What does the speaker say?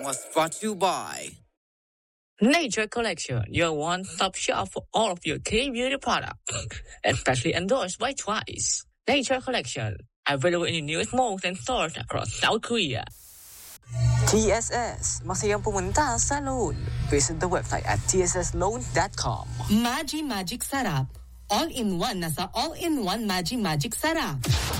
was brought to you by Nature Collection, your one-stop shop for all of your clean beauty products, especially endorsed by Twice. Nature Collection, available in the newest malls and stores across South Korea. TSS, masayang pumunta sa loan. Visit the website at tssloan.com. Magic Sarap. All-in-one nasa all-in-one Magic Sarap.